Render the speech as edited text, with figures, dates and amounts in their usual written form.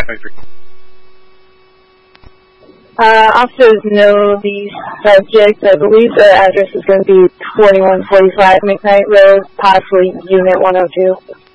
Officers know the subject. I believe the address is going to be 2145 McKnight Road, possibly Unit 102.